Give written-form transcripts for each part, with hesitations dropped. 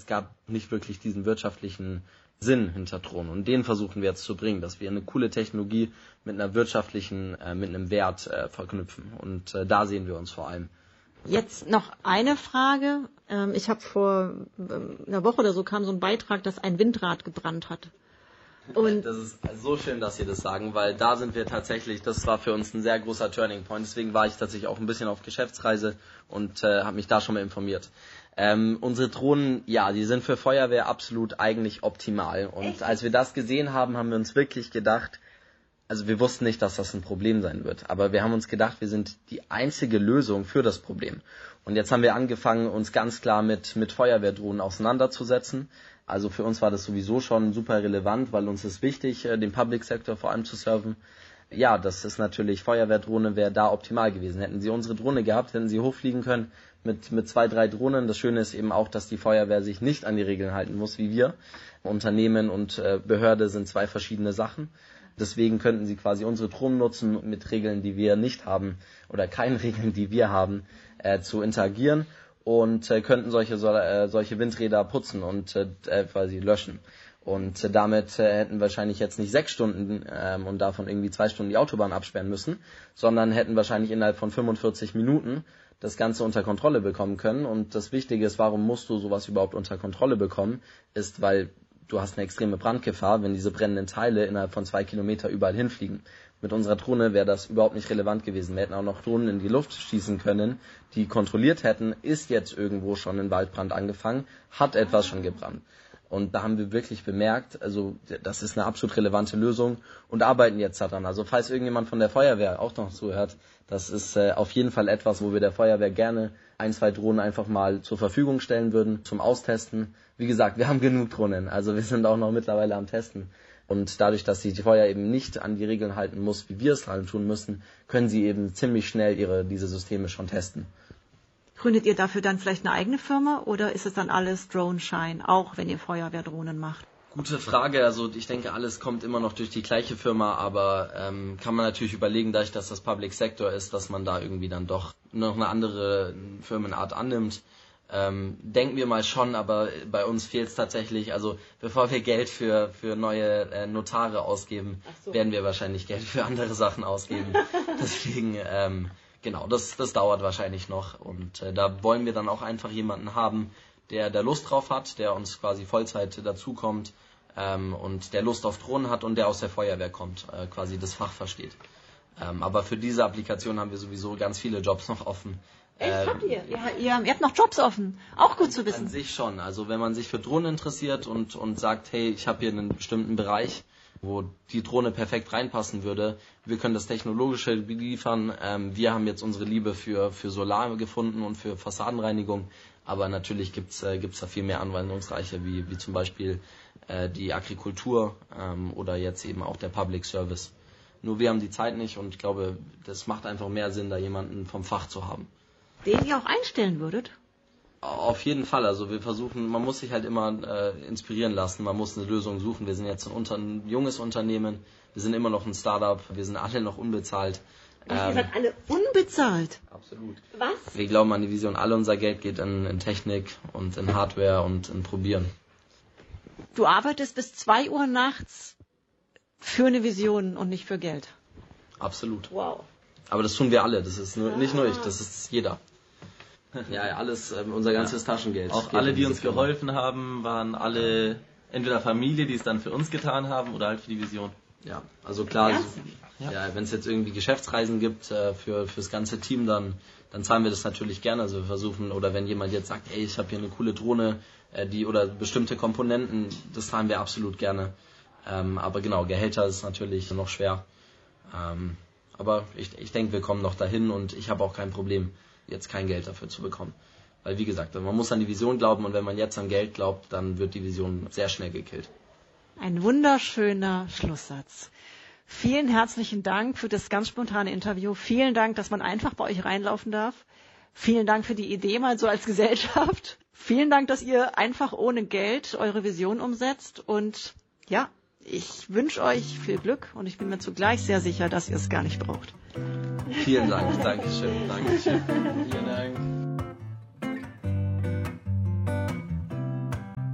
gab nicht wirklich diesen wirtschaftlichen Sinn hinter Drohnen. Und den versuchen wir jetzt zu bringen, dass wir eine coole Technologie mit einer wirtschaftlichen, mit einem Wert verknüpfen. Und da sehen wir uns vor allem. Jetzt noch eine Frage. Ich habe vor einer Woche oder so kam so ein Beitrag, dass ein Windrad gebrannt hat. Und das ist so schön, dass Sie das sagen, weil da sind wir tatsächlich, das war für uns ein sehr großer Turning Point. Deswegen war ich tatsächlich auch ein bisschen auf Geschäftsreise und habe mich da schon mal informiert. Unsere Drohnen, ja, die sind für Feuerwehr absolut eigentlich optimal. Und echt? Als wir das gesehen haben, haben wir uns wirklich gedacht, also wir wussten nicht, dass das ein Problem sein wird, aber wir haben uns gedacht, wir sind die einzige Lösung für das Problem. Und jetzt haben wir angefangen, uns ganz klar mit Feuerwehrdrohnen auseinanderzusetzen. Also für uns war das sowieso schon super relevant, weil uns ist wichtig, den Public Sector vor allem zu serven. Ja, das ist natürlich, Feuerwehrdrohne wäre da optimal gewesen. Hätten Sie unsere Drohne gehabt, hätten Sie hochfliegen können mit 2, 3 Drohnen. Das Schöne ist eben auch, dass die Feuerwehr sich nicht an die Regeln halten muss, wie wir. Unternehmen und Behörde sind 2 verschiedene Sachen. Deswegen könnten Sie quasi unsere Drohnen nutzen, mit Regeln, die wir nicht haben, oder keinen Regeln, die wir haben, zu interagieren und könnten solche Windräder putzen und quasi löschen. Und damit hätten wahrscheinlich jetzt nicht 6 Stunden und davon irgendwie 2 Stunden die Autobahn absperren müssen, sondern hätten wahrscheinlich innerhalb von 45 Minuten das Ganze unter Kontrolle bekommen können. Und das Wichtige ist, warum musst du sowas überhaupt unter Kontrolle bekommen, ist, weil du hast eine extreme Brandgefahr, wenn diese brennenden Teile innerhalb von 2 Kilometer überall hinfliegen. Mit unserer Drohne wäre das überhaupt nicht relevant gewesen. Wir hätten auch noch Drohnen in die Luft schießen können, die kontrolliert hätten, ist jetzt irgendwo schon ein Waldbrand angefangen, hat etwas schon gebrannt. Und da haben wir wirklich bemerkt, also das ist eine absolut relevante Lösung und arbeiten jetzt daran. Also falls irgendjemand von der Feuerwehr auch noch zuhört, das ist auf jeden Fall etwas, wo wir der Feuerwehr gerne 1, 2 Drohnen einfach mal zur Verfügung stellen würden zum Austesten. Wie gesagt, wir haben genug Drohnen, also wir sind auch noch mittlerweile am Testen. Und dadurch, dass sich die Feuerwehr eben nicht an die Regeln halten muss, wie wir es halt tun müssen, können sie eben ziemlich schnell diese Systeme schon testen. Gründet ihr dafür dann vielleicht eine eigene Firma oder ist es dann alles Drone-Shine, auch wenn ihr Feuerwehrdrohnen macht? Gute Frage, also ich denke, alles kommt immer noch durch die gleiche Firma, aber kann man natürlich überlegen, dadurch, dass das Public Sector ist, dass man da irgendwie dann doch noch eine andere Firmenart annimmt. Denken wir mal schon, aber bei uns fehlt es tatsächlich, also bevor wir Geld für neue Notare ausgeben, werden wir wahrscheinlich Geld für andere Sachen ausgeben. Deswegen, genau, das dauert wahrscheinlich noch und da wollen wir dann auch einfach jemanden haben, der Lust drauf hat, der uns quasi Vollzeit dazukommt und der Lust auf Drohnen hat und der aus der Feuerwehr kommt, quasi das Fach versteht. Aber für diese Applikation haben wir sowieso ganz viele Jobs noch offen. Echt, habt ihr? Ihr habt noch Jobs offen. Auch gut zu wissen. An sich schon. Also wenn man sich für Drohnen interessiert und sagt, hey, ich habe hier einen bestimmten Bereich, wo die Drohne perfekt reinpassen würde, wir können das Technologische liefern. Wir haben jetzt unsere Liebe für Solar gefunden und für Fassadenreinigung. Aber natürlich gibt's da viel mehr Anwendungsreiche, wie zum Beispiel die Agrikultur oder jetzt eben auch der Public Service. Nur wir haben die Zeit nicht und ich glaube, das macht einfach mehr Sinn, da jemanden vom Fach zu haben. Den ihr auch einstellen würdet? Auf jeden Fall. Also wir versuchen, man muss sich halt immer inspirieren lassen, man muss eine Lösung suchen. Wir sind jetzt ein junges Unternehmen, wir sind immer noch ein Startup, wir sind alle noch unbezahlt. Ihr seid alle unbezahlt? Absolut. Was? Wir glauben an die Vision, alle unser Geld geht in Technik und in Hardware und in Probieren. Du arbeitest bis 2 Uhr nachts für eine Vision und nicht für Geld. Absolut. Wow. Aber das tun wir alle, das ist nicht nur ich, das ist jeder. Ja, alles, unser ganzes Taschengeld. Auch alle, die uns geholfen haben, waren alle entweder Familie, die es dann für uns getan haben oder halt für die Vision. Ja, also klar, wenn es jetzt irgendwie Geschäftsreisen gibt fürs ganze Team, dann zahlen wir das natürlich gerne. Also wir versuchen, oder wenn jemand jetzt sagt, ey, ich habe hier eine coole Drohne, oder bestimmte Komponenten, das zahlen wir absolut gerne. Aber genau, Gehälter ist natürlich noch schwer. Aber ich denke, wir kommen noch dahin und ich habe auch kein Problem, jetzt kein Geld dafür zu bekommen. Weil wie gesagt, man muss an die Vision glauben und wenn man jetzt an Geld glaubt, dann wird die Vision sehr schnell gekillt. Ein wunderschöner Schlusssatz. Vielen herzlichen Dank für das ganz spontane Interview. Vielen Dank, dass man einfach bei euch reinlaufen darf. Vielen Dank für die Idee mal so als Gesellschaft. Vielen Dank, dass ihr einfach ohne Geld eure Vision umsetzt. Und ja, ich wünsche euch viel Glück und ich bin mir zugleich sehr sicher, dass ihr es gar nicht braucht. Vielen Dank, Dankeschön. Dankeschön. Vielen Dank.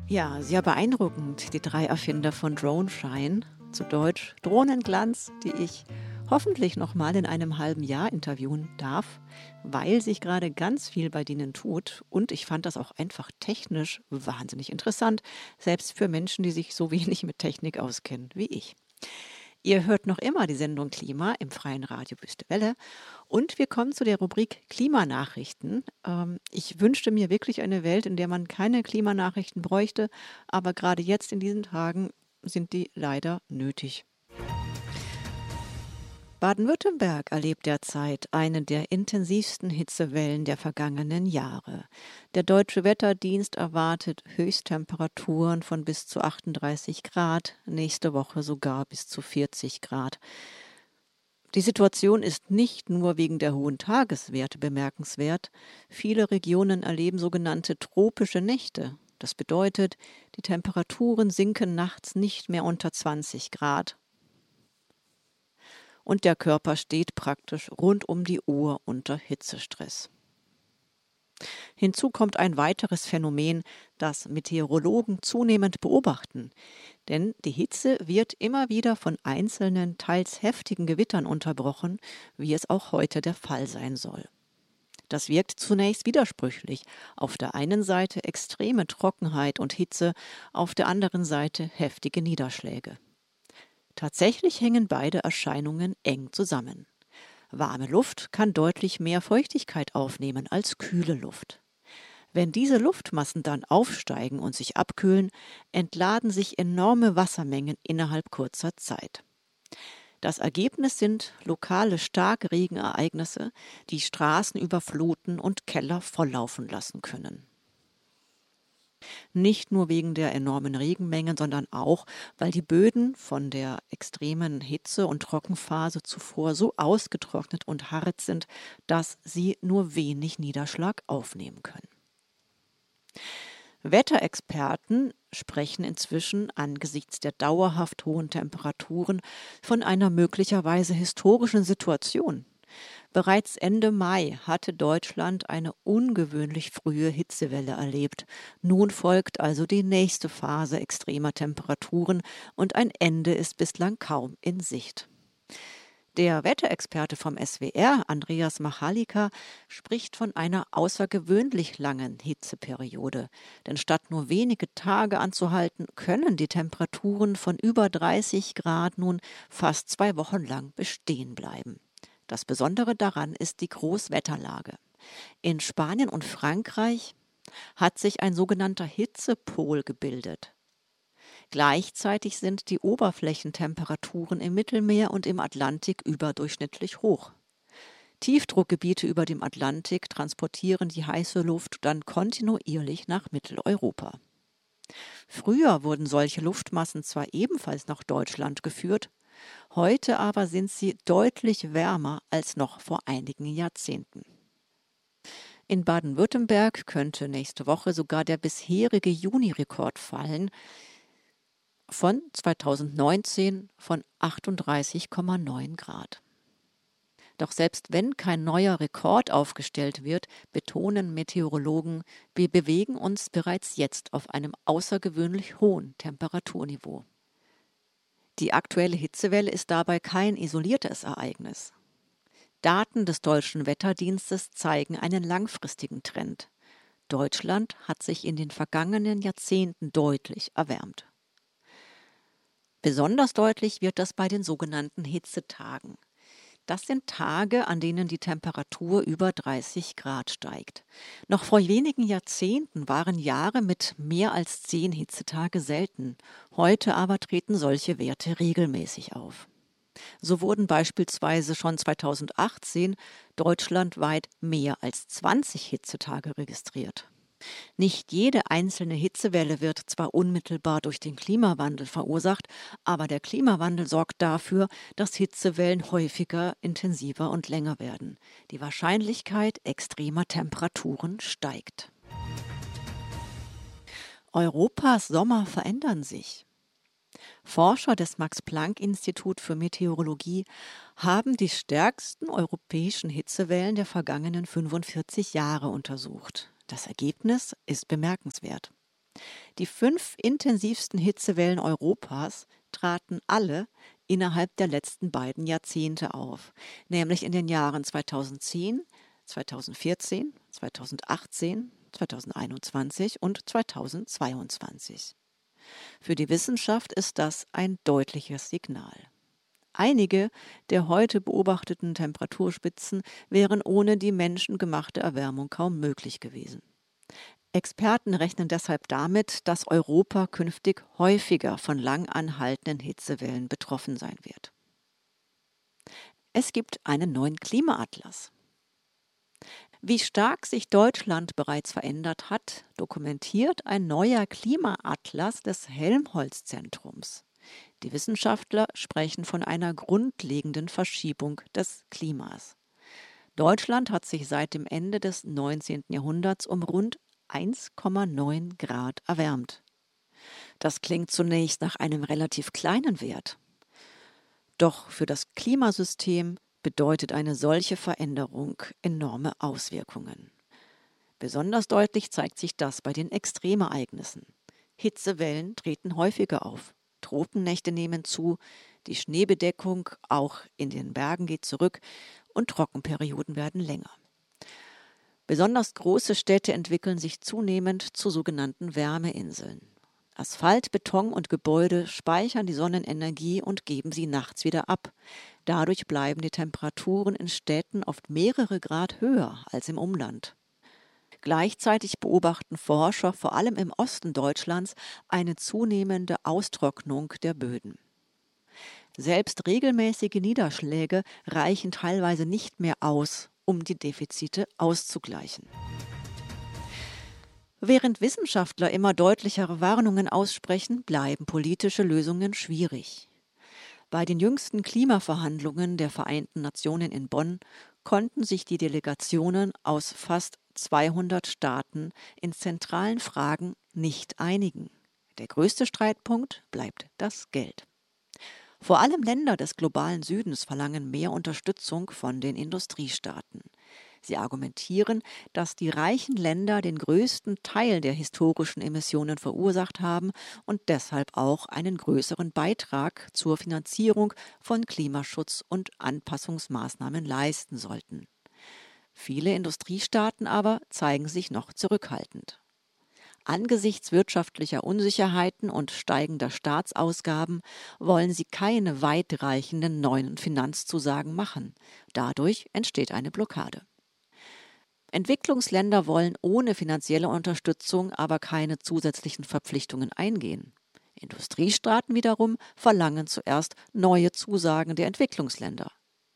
Ja, sehr beeindruckend, die 3 Erfinder von Droneshine, zu Deutsch Drohnenglanz, die ich hoffentlich nochmal in einem halben Jahr interviewen darf, weil sich gerade ganz viel bei denen tut und ich fand das auch einfach technisch wahnsinnig interessant, selbst für Menschen, die sich so wenig mit Technik auskennen wie ich. Ihr hört noch immer die Sendung Klima im freien Radio Wüste Welle und wir kommen zu der Rubrik Klimanachrichten. Ich wünschte mir wirklich eine Welt, in der man keine Klimanachrichten bräuchte, aber gerade jetzt in diesen Tagen sind die leider nötig. Baden-Württemberg erlebt derzeit eine der intensivsten Hitzewellen der vergangenen Jahre. Der Deutsche Wetterdienst erwartet Höchsttemperaturen von bis zu 38 Grad, nächste Woche sogar bis zu 40 Grad. Die Situation ist nicht nur wegen der hohen Tageswerte bemerkenswert. Viele Regionen erleben sogenannte tropische Nächte. Das bedeutet, die Temperaturen sinken nachts nicht mehr unter 20 Grad. Und der Körper steht praktisch rund um die Uhr unter Hitzestress. Hinzu kommt ein weiteres Phänomen, das Meteorologen zunehmend beobachten. Denn die Hitze wird immer wieder von einzelnen, teils heftigen Gewittern unterbrochen, wie es auch heute der Fall sein soll. Das wirkt zunächst widersprüchlich. Auf der einen Seite extreme Trockenheit und Hitze, auf der anderen Seite heftige Niederschläge. Tatsächlich hängen beide Erscheinungen eng zusammen. Warme Luft kann deutlich mehr Feuchtigkeit aufnehmen als kühle Luft. Wenn diese Luftmassen dann aufsteigen und sich abkühlen, entladen sich enorme Wassermengen innerhalb kurzer Zeit. Das Ergebnis sind lokale Starkregenereignisse, die Straßen überfluten und Keller volllaufen lassen können. Nicht nur wegen der enormen Regenmengen, sondern auch, weil die Böden von der extremen Hitze- und Trockenphase zuvor so ausgetrocknet und hart sind, dass sie nur wenig Niederschlag aufnehmen können. Wetterexperten sprechen inzwischen angesichts der dauerhaft hohen Temperaturen von einer möglicherweise historischen Situation. Bereits Ende Mai hatte Deutschland eine ungewöhnlich frühe Hitzewelle erlebt. Nun folgt also die nächste Phase extremer Temperaturen und ein Ende ist bislang kaum in Sicht. Der Wetterexperte vom SWR, Andreas Machalika, spricht von einer außergewöhnlich langen Hitzeperiode. Denn statt nur wenige Tage anzuhalten, können die Temperaturen von über 30 Grad nun fast 2 Wochen lang bestehen bleiben. Das Besondere daran ist die Großwetterlage. In Spanien und Frankreich hat sich ein sogenannter Hitzepol gebildet. Gleichzeitig sind die Oberflächentemperaturen im Mittelmeer und im Atlantik überdurchschnittlich hoch. Tiefdruckgebiete über dem Atlantik transportieren die heiße Luft dann kontinuierlich nach Mitteleuropa. Früher wurden solche Luftmassen zwar ebenfalls nach Deutschland geführt, heute aber sind sie deutlich wärmer als noch vor einigen Jahrzehnten. In Baden-Württemberg könnte nächste Woche sogar der bisherige Juni-Rekord fallen von 2019 von 38,9 Grad. Doch selbst wenn kein neuer Rekord aufgestellt wird, betonen Meteorologen, wir bewegen uns bereits jetzt auf einem außergewöhnlich hohen Temperaturniveau. Die aktuelle Hitzewelle ist dabei kein isoliertes Ereignis. Daten des Deutschen Wetterdienstes zeigen einen langfristigen Trend. Deutschland hat sich in den vergangenen Jahrzehnten deutlich erwärmt. Besonders deutlich wird das bei den sogenannten Hitzetagen. Das sind Tage, an denen die Temperatur über 30 Grad steigt. Noch vor wenigen Jahrzehnten waren Jahre mit mehr als 10 Hitzetage selten. Heute aber treten solche Werte regelmäßig auf. So wurden beispielsweise schon 2018 deutschlandweit mehr als 20 Hitzetage registriert. Nicht jede einzelne Hitzewelle wird zwar unmittelbar durch den Klimawandel verursacht, aber der Klimawandel sorgt dafür, dass Hitzewellen häufiger, intensiver und länger werden. Die Wahrscheinlichkeit extremer Temperaturen steigt. Europas Sommer verändern sich. Forscher des Max-Planck-Institut für Meteorologie haben die stärksten europäischen Hitzewellen der vergangenen 45 Jahre untersucht. Das Ergebnis ist bemerkenswert. Die 5 intensivsten Hitzewellen Europas traten alle innerhalb der letzten beiden Jahrzehnte auf, nämlich in den Jahren 2010, 2014, 2018, 2021 und 2022. Für die Wissenschaft ist das ein deutliches Signal. Einige der heute beobachteten Temperaturspitzen wären ohne die menschengemachte Erwärmung kaum möglich gewesen. Experten rechnen deshalb damit, dass Europa künftig häufiger von lang anhaltenden Hitzewellen betroffen sein wird. Es gibt einen neuen Klimaatlas. Wie stark sich Deutschland bereits verändert hat, dokumentiert ein neuer Klimaatlas des Helmholtz-Zentrums. Die Wissenschaftler sprechen von einer grundlegenden Verschiebung des Klimas. Deutschland hat sich seit dem Ende des 19. Jahrhunderts um rund 1,9 Grad erwärmt. Das klingt zunächst nach einem relativ kleinen Wert. Doch für das Klimasystem bedeutet eine solche Veränderung enorme Auswirkungen. Besonders deutlich zeigt sich das bei den Extremereignissen. Hitzewellen treten häufiger auf, Tropennächte nehmen zu, die Schneebedeckung auch in den Bergen geht zurück und Trockenperioden werden länger. Besonders große Städte entwickeln sich zunehmend zu sogenannten Wärmeinseln. Asphalt, Beton und Gebäude speichern die Sonnenenergie und geben sie nachts wieder ab. Dadurch bleiben die Temperaturen in Städten oft mehrere Grad höher als im Umland. Gleichzeitig beobachten Forscher vor allem im Osten Deutschlands eine zunehmende Austrocknung der Böden. Selbst regelmäßige Niederschläge reichen teilweise nicht mehr aus, um die Defizite auszugleichen. Während Wissenschaftler immer deutlichere Warnungen aussprechen, bleiben politische Lösungen schwierig. Bei den jüngsten Klimaverhandlungen der Vereinten Nationen in Bonn konnten sich die Delegationen aus fast 200 Staaten in zentralen Fragen nicht einigen. Der größte Streitpunkt bleibt das Geld. Vor allem Länder des globalen Südens verlangen mehr Unterstützung von den Industriestaaten. Sie argumentieren, dass die reichen Länder den größten Teil der historischen Emissionen verursacht haben und deshalb auch einen größeren Beitrag zur Finanzierung von Klimaschutz- und Anpassungsmaßnahmen leisten sollten. Viele Industriestaaten aber zeigen sich noch zurückhaltend. Angesichts wirtschaftlicher Unsicherheiten und steigender Staatsausgaben wollen sie keine weitreichenden neuen Finanzzusagen machen. Dadurch entsteht eine Blockade. Entwicklungsländer wollen ohne finanzielle Unterstützung aber keine zusätzlichen Verpflichtungen eingehen. Industriestaaten wiederum verlangen zuerst neue Zusagen der Entwicklungsländer.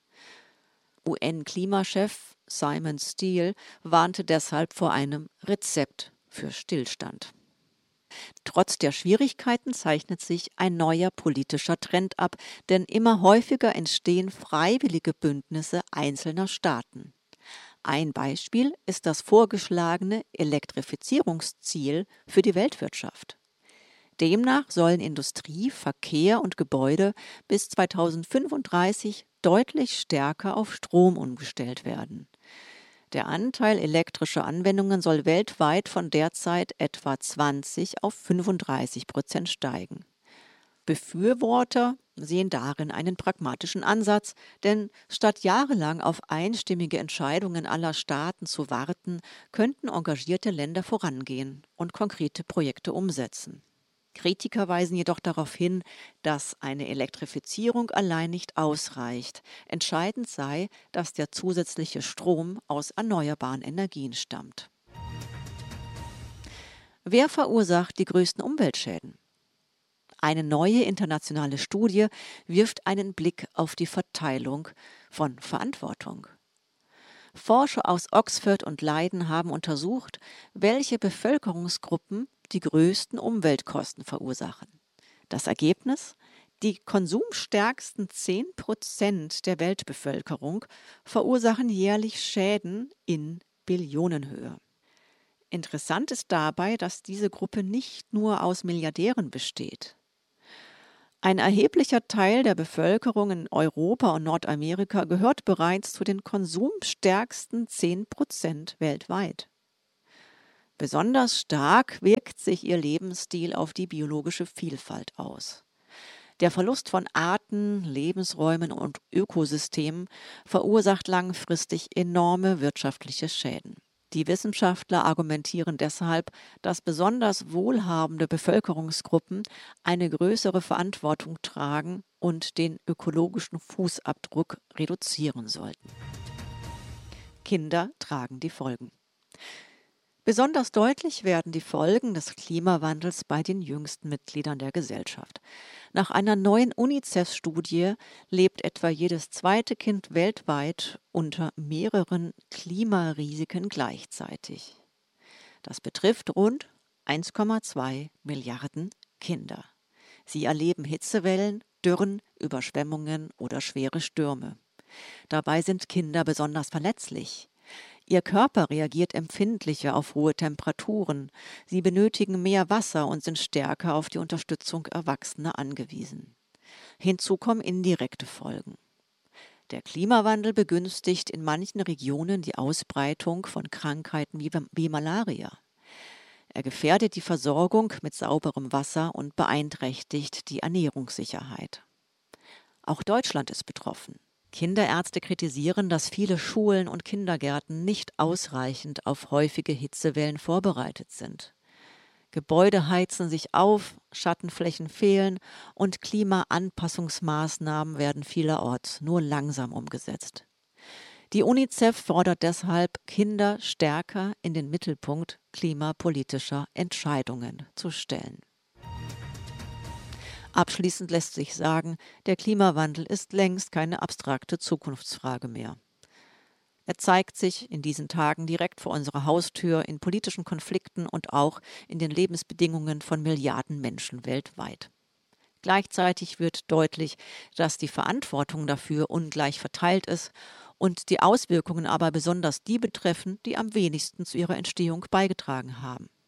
UN-Klimachef Simon Steele warnte deshalb vor einem Rezept für Stillstand. Trotz der Schwierigkeiten zeichnet sich ein neuer politischer Trend ab, denn immer häufiger entstehen freiwillige Bündnisse einzelner Staaten. Ein Beispiel ist das vorgeschlagene Elektrifizierungsziel für die Weltwirtschaft. Demnach sollen Industrie, Verkehr und Gebäude bis 2035 deutlich stärker auf Strom umgestellt werden. Der Anteil elektrischer Anwendungen soll weltweit von derzeit etwa 20% auf 35% steigen. Befürworter sehen darin einen pragmatischen Ansatz, denn statt jahrelang auf einstimmige Entscheidungen aller Staaten zu warten, könnten engagierte Länder vorangehen und konkrete Projekte umsetzen. Kritiker weisen jedoch darauf hin, dass eine Elektrifizierung allein nicht ausreicht. Entscheidend sei, dass der zusätzliche Strom aus erneuerbaren Energien stammt. Wer verursacht die größten Umweltschäden? Eine neue internationale Studie wirft einen Blick auf die Verteilung von Verantwortung. Forscher aus Oxford und Leiden haben untersucht, welche Bevölkerungsgruppen die größten Umweltkosten verursachen. Das Ergebnis? Die konsumstärksten 10% der Weltbevölkerung verursachen jährlich Schäden in Billionenhöhe. Interessant ist dabei, dass diese Gruppe nicht nur aus Milliardären besteht. Ein erheblicher Teil der Bevölkerung in Europa und Nordamerika gehört bereits zu den konsumstärksten 10% weltweit. Besonders stark wirkt sich ihr Lebensstil auf die biologische Vielfalt aus. Der Verlust von Arten, Lebensräumen und Ökosystemen verursacht langfristig enorme wirtschaftliche Schäden. Die Wissenschaftler argumentieren deshalb, dass besonders wohlhabende Bevölkerungsgruppen eine größere Verantwortung tragen und den ökologischen Fußabdruck reduzieren sollten. Kinder tragen die Folgen. Besonders deutlich werden die Folgen des Klimawandels bei den jüngsten Mitgliedern der Gesellschaft. Nach einer neuen UNICEF-Studie lebt etwa jedes zweite Kind weltweit unter mehreren Klimarisiken gleichzeitig. Das betrifft rund 1,2 Milliarden Kinder. Sie erleben Hitzewellen, Dürren, Überschwemmungen oder schwere Stürme. Dabei sind Kinder besonders verletzlich. Ihr Körper reagiert empfindlicher auf hohe Temperaturen. Sie benötigen mehr Wasser und sind stärker auf die Unterstützung Erwachsener angewiesen. Hinzu kommen indirekte Folgen. Der Klimawandel begünstigt in manchen Regionen die Ausbreitung von Krankheiten wie Malaria. Er gefährdet die Versorgung mit sauberem Wasser und beeinträchtigt die Ernährungssicherheit. Auch Deutschland ist betroffen. Kinderärzte kritisieren, dass viele Schulen und Kindergärten nicht ausreichend auf häufige Hitzewellen vorbereitet sind. Gebäude heizen sich auf, Schattenflächen fehlen und Klimaanpassungsmaßnahmen werden vielerorts nur langsam umgesetzt. Die UNICEF fordert deshalb, Kinder stärker in den Mittelpunkt klimapolitischer Entscheidungen zu stellen. Abschließend lässt sich sagen, der Klimawandel ist längst keine abstrakte Zukunftsfrage mehr. Er zeigt sich in diesen Tagen direkt vor unserer Haustür in politischen Konflikten und auch in den Lebensbedingungen von Milliarden Menschen weltweit. Gleichzeitig wird deutlich, dass die Verantwortung dafür ungleich verteilt ist und die Auswirkungen aber besonders die betreffen, die am wenigsten zu ihrer Entstehung beigetragen haben.